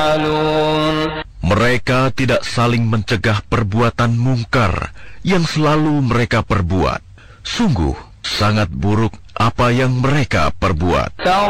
Mereka tidak saling mencegah perbuatan mungkar yang selalu mereka perbuat. Sungguh sangat buruk apa yang mereka perbuat.